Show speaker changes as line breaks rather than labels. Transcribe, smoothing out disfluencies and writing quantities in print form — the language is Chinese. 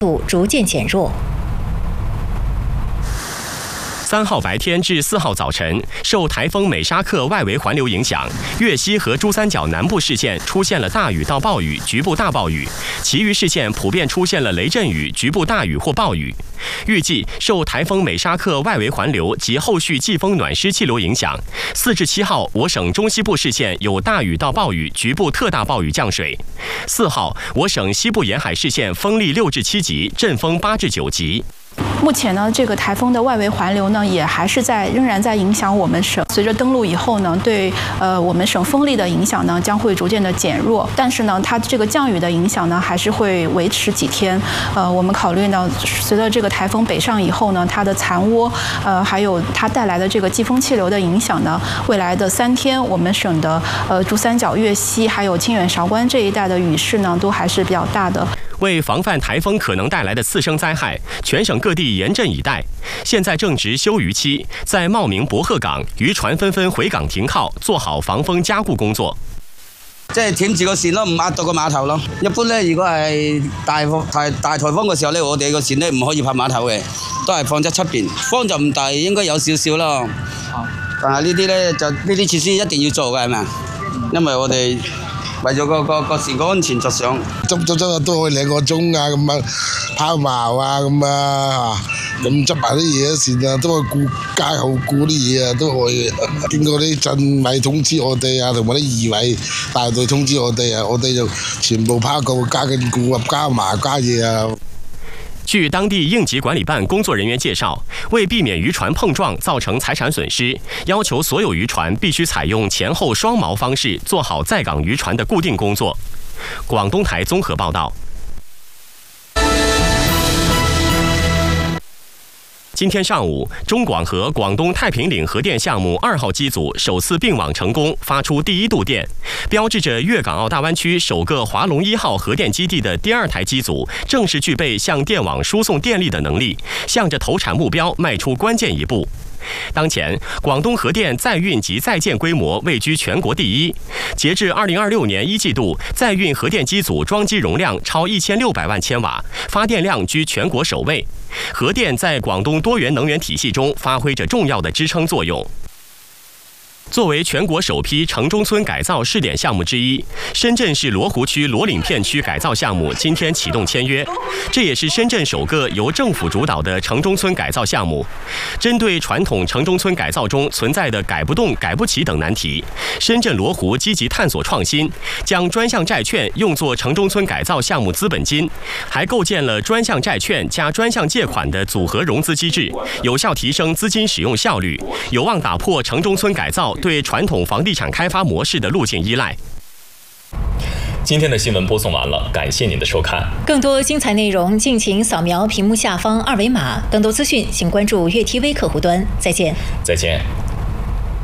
度逐渐减弱。
3号白天至4号早晨，受台风美沙克外围环流影响，粤西和珠三角南部市县出现了大雨到暴雨、局部大暴雨，其余市县普遍出现了雷阵雨、局部大雨或暴雨。预计受台风美沙克外围环流及后续季风暖湿气流影响，4至7号我省中西部市县有大雨到暴雨、局部特大暴雨降水。4号我省西部沿海市县风力6至7级，阵风8至9级。
目前呢，这个台风的外围环流呢，也还是仍然在影响我们省。随着登陆以后呢，对我们省风力的影响呢，将会逐渐的减弱。但是呢，它这个降雨的影响呢，还是会维持几天。我们考虑呢，随着这个台风北上以后呢，它的残涡，还有它带来的这个季风气流的影响呢，未来的3天，我们省的珠三角、粤西还有清远、韶关这一带的雨势呢，都还是比较大的。
为防范台风可能带来的次生灾害，全省各地严阵以待。现在正值休渔期，在茂名博贺港，渔船纷纷回港停靠，做好防風加固工作。
即係貼住個線咯，唔壓到個碼頭咯。一般咧，如果係大颱風嘅時候咧，我哋個線咧唔可以泊碼頭嘅，都係放喺出邊。風就唔大，應該有少少咯。但係呢啲咧就呢啲設施一定要做嘅係咪？因為我哋為咗個船個安全着想，
執都可以2個鐘啊，咁啊拋錨啊，咁啊咁執埋啲嘢線啊，都可以加後顧啲嘢啊，都可以。經過啲鎮委通知我哋啊，同埋啲義委大隊通知我哋啊，我哋就全部拋過加緊顧啊，加錨加嘢啊。
据当地应急管理办工作人员介绍，为避免渔船碰撞造成财产损失，要求所有渔船必须采用前后双锚方式，做好在港渔船的固定工作。广东台综合报道。今天上午，中广核广东太平岭核电项目2号机组首次并网成功，发出第1度电，标志着粤港澳大湾区首个华龙1号核电基地的第2台机组正式具备向电网输送电力的能力，向着投产目标迈出关键一步。当前，广东核电在运及在建规模位居全国第1。截至2026年1季度，在运核电机组装机容量超1600万千瓦，发电量居全国首位。核电在广东多元能源体系中发挥着重要的支撑作用。作为全国首批城中村改造试点项目之一，深圳市罗湖区罗岭片区改造项目今天启动签约，这也是深圳首个由政府主导的城中村改造项目。针对传统城中村改造中存在的改不动、改不起等难题，深圳罗湖积极探索创新，将专项债券用作城中村改造项目资本金，还构建了专项债券加专项借款的组合融资机制，有效提升资金使用效率，有望打破城中村改造对传统房地产开发模式的路径依赖。
今天的新闻播送完了，感谢您的收看。
更多精彩内容，敬请扫描屏幕下方2维码。更多资讯，请关注粤 TV 客户端。再见。
再见。